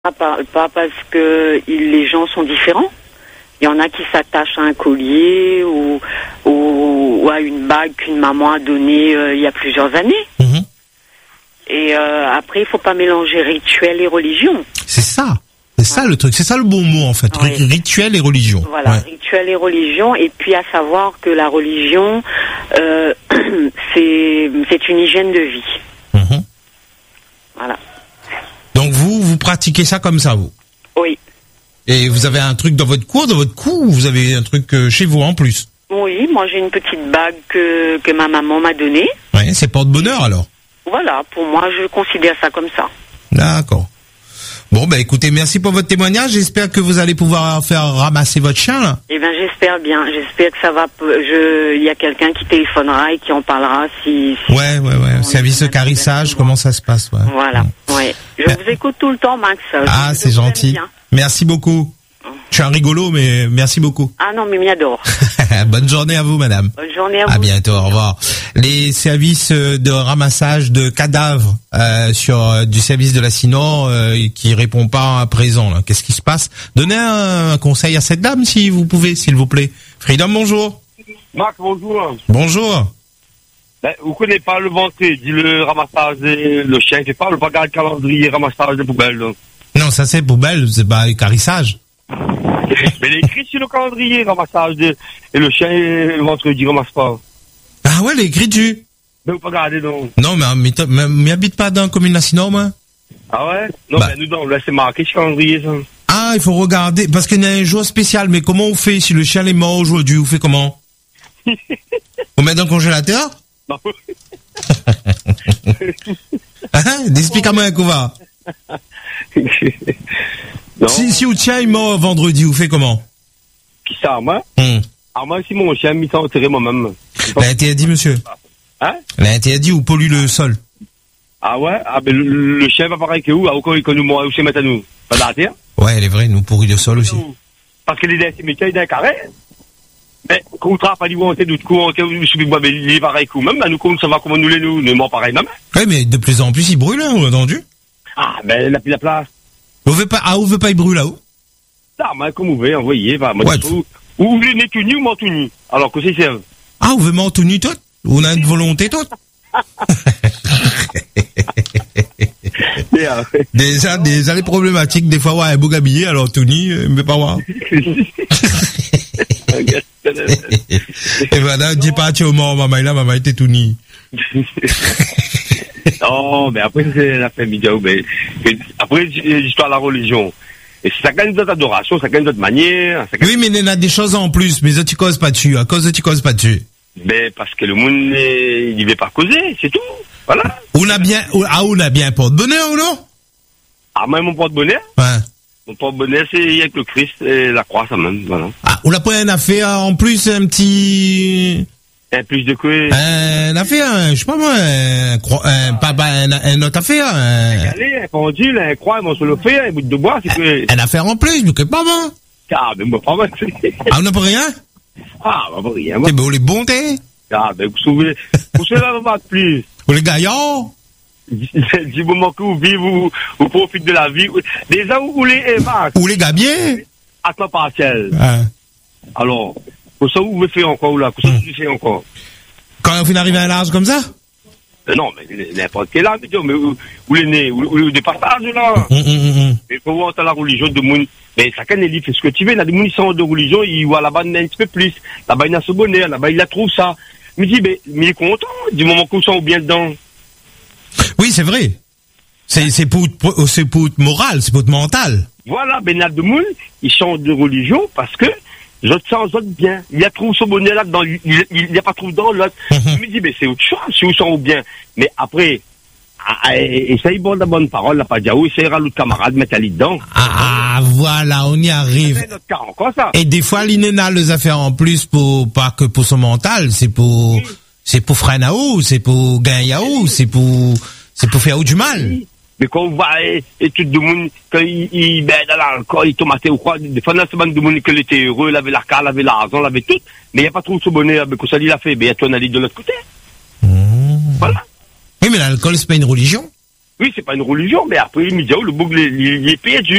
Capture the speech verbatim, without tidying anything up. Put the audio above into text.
Pas, pas parce que il, les gens sont différents. Il y en a qui s'attachent à un collier ou, ou, ou à une bague qu'une maman a donnée euh, il y a plusieurs années. Mmh. Et euh, après, il faut pas mélanger rituel et religion. C'est ça. C'est ça le truc. C'est ça le bon mot en fait. Oui. Rituel et religion. Voilà, ouais. Rituel et religion. Et puis à savoir que la religion, euh, c'est c'est une hygiène de vie. Mmh. Voilà. Donc vous, vous pratiquez ça comme ça, vous? Oui. Et vous avez un truc dans votre cou, dans votre cou, ou vous avez un truc euh, chez vous en plus? Oui, moi j'ai une petite bague que, que ma maman m'a donnée. Oui, c'est porte-bonheur alors? Voilà, pour moi je considère ça comme ça. D'accord. Bon, bah écoutez, merci pour votre témoignage. J'espère que vous allez pouvoir faire ramasser votre chien, là. Eh bien, j'espère bien. J'espère que ça va... Je... Il y a quelqu'un qui téléphonera et qui en parlera si... si ouais, ouais, ouais. Service de carissage, comment ça se passe, ouais. Voilà, ouais. ouais. Je ben... vous écoute tout le temps, Max. Ah, c'est gentil. Merci beaucoup. Je suis un rigolo, mais merci beaucoup. Ah non, mais m'y adore. Bonne journée à vous, madame. Bonne journée à vous. À bientôt, au revoir. Les services de ramassage de cadavres euh, sur euh, du service de la Sinon euh, qui répond pas à présent. Là. Qu'est-ce qui se passe? Donnez un, un conseil à cette dame, si vous pouvez, s'il vous plaît. Freedom, bonjour. Marc, bonjour. Bonjour. Ben, vous connaissez pas le ventre, dit le ramassage, des, le chien qui parle, pas le calendrier, ramassage des poubelles. Donc. Non, ça c'est poubelle, c'est pas carissage. Mais il est écrit sur le calendrier, ramassage de, et le chien, le vendredi, ramasse pas. Ah ouais, il est écrit dessus. Mais vous pas regardez donc. Non, mais, mais, mais, mais habite pas dans la commune nationale, moi. Ah ouais? Non, bah. Ben nous, non, là, c'est marqué sur le calendrier, ça. Ah, il faut regarder, parce qu'il y a un jour spécial, mais comment on fait si le chien est mort aujourd'hui, on fait comment? On met dans le congélateur? Non. Hein? Explique-moi un coup, va. Non. Si, si le chien est mort vendredi, vous faites comment? Qui ça, moi? Hum. Ah, moi, si mon chien m'y s'est enterré moi-même. L'interdit, monsieur. Hein? L'interdit ou pollue le sol. Ah ouais? Ah, ben, le, le chien va pareil que où? Ah, au cas où nous, moi, où chien met à nous? Pas dans la terre? Ouais, elle est vraie, nous pourrit le sol aussi. Parce que les décimètres, il est un carré. Mais, quand on travaille pas du on sait d'où, on sait d'où, il est pareil que même, nous, on va comment nous les nous, nous, pareil, même. Oui, mais de plus en plus, il brûle, hein, on a entendu? Ah, ben, la, la place. Vous veut pas, ah, vous veut pas, il brûle là-haut? Ah, mais comme vous voulez, envoyez, va, moi, ouais, ou, ou vous voulez tout nu ou m'en tout nu? Alors, que c'est ça? Ah, vous voulez m'en tout nu tout? On a une volonté toute? Déjà, déjà, les problématiques, des fois, ouais, un beau habillé, alors tout nu, mais pas voir. Et voilà, dis pas, tu es au mort, maman, là, maman, était tout nu. Non, mais après, c'est la famille, mais, mais après, l'histoire de la religion. Et ça gagne d'autres adorations, ça gagne d'autres manières. Gagne... Oui, mais il y a des choses en plus, mais ça, tu causes pas dessus. À cause de tu causes pas dessus. Ben, parce que le monde, il ne veut pas causer, c'est tout. Voilà. On a bien, ah, on a bien un porte-bonheur, ou non? Ah, moi, mon porte-bonheur? Ouais. Mon porte-bonheur, c'est avec le Christ et la croix, ça même, voilà. Ah, on n'a pas un affaire, en plus, un petit... Un plus de quoi? Un affaire, je sais pas moi, un, un, pas, un, un autre affaire. Un, un galet, un pendule, un croix, un morceau de fer, un bout de bois, c'est que... Un affaire en plus, mais que pas moi. Ah, mais moi, pas moi. Ah, on n'a pas rien? Ah, bah, pas rien, moi. Eh ben, on les bons, t'es? Ah, ben, vous savez, vous savez, on va plus. Ou les gaillards? Du moment que vous vivez, vous, vous profitez de la vie. Déjà, vous voulez évacuer. Ou les gabiers? À temps partiel. Ah. Alors, pour ça, vous pouvez faire encore, ou là, pour ça, vous faites encore. Quand vous arrivez à un âge comme ça? Euh, non, mais n'importe quel âge, mais où, où les nez, où, où des passages, là. Hum, hum, hum. Il faut voir la religion de monde. Mais chacun est fait ce que tu veux. Il y a des gens qui sont de religion, ils voient là-bas un petit peu plus. Là-bas, il a ce bonheur, là-bas, il a trouvé ça. Mais il dit, mais, mais il est content, du moment qu'on sent bien dedans. Oui, c'est vrai. C'est, c'est pour, c'est pour être moral, c'est pour être mental. Voilà, ben, il y a des gens, ils changent de religion parce que, je te sens bien. Il a trouvé ce bonheur là dedans, il n'a pas trouvé dans l'autre. Mm-hmm. Il me dit, mais c'est autre chose, si vous sentez bien. Mais après, essaye bon la bonne parole, la pas dit, oui, essayera l'autre camarade, mettre aller dedans. Ah, voilà, on y arrive. C'est notre cas encore, ça. Et des fois, l'inéna les affaires en plus pour, pas que pour son mental, c'est pour, oui. C'est pour freiner à eau, c'est pour gagner à eau, c'est pour, c'est pour faire du mal. Oui. Mais quand on voit, et, et tout le monde, quand il, il, ben, dans l'alcool, il tomate ou quoi, des fois, dans la semaine, tout le monde, qu'il était heureux, il avait la carte, il avait l'argent, il avait tout, mais il n'y a pas trop de ce bonheur, mais quand ça, il a fait, mais il y a tout un allié de l'autre côté. Mmh. Voilà. Oui, mais l'alcool, c'est pas une religion. oui, c'est pas une religion, mais après, il me dit, oh, le bouc, il est perdu.